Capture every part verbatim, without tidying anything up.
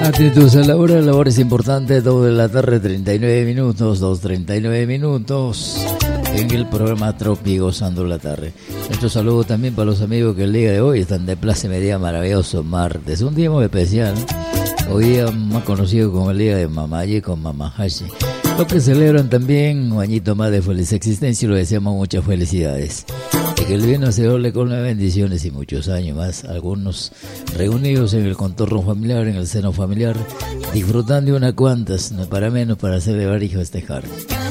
Atentos a la hora, la hora es importante, dos de la tarde, treinta y nueve minutos, dos treinta y nueve minutos, en el programa Tropi Gozando la Tarde. Nuestro saludo también para los amigos que el día de hoy están de Plaza Media Maravilloso Martes, un día muy especial, hoy día más conocido como el día de Mamaye con Mamahashi. Los que celebran también un añito más de feliz existencia y lo deseamos muchas felicidades. Y que el bien Señor le colme bendiciones y muchos años más. Algunos reunidos en el contorno familiar, en el seno familiar, disfrutando de unas cuantas, no para menos, para celebrar y festejar.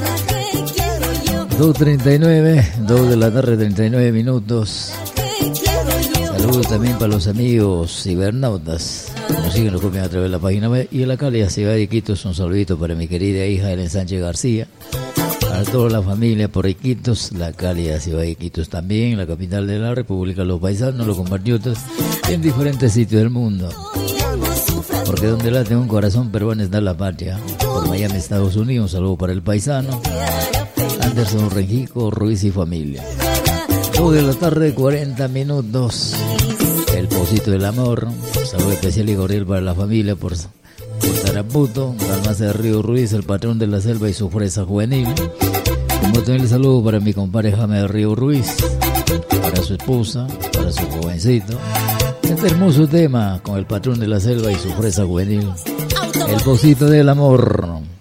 dos treinta y nueve, dos de la tarde, treinta y nueve minutos. Saludos también para los amigos cibernautas que nos siguen, nos copian a través de la página web. Y en la calle Ciudad de Iquitos, un saludito para mi querida hija Helen Sánchez García. Para toda la familia por Iquitos, la cálida ciudad de Iquitos también, la capital de la República, los paisanos, los compatriotas, en diferentes sitios del mundo. Porque donde late un corazón peruano está la patria. Por Miami, Estados Unidos, un saludo para el paisano Anderson Renjico Ruiz y familia. dos de la tarde, cuarenta minutos. El Pocito del Amor, un saludo especial y cordial para la familia por... por Taraputo, Dalmacia de Río Ruiz, el patrón de la selva y su fresa juvenil. Como también el saludo para mi compadre Jaime de Río Ruiz, para su esposa, para su jovencito. Este hermoso tema con el patrón de la selva y su fresa juvenil, el Pocito del Amor.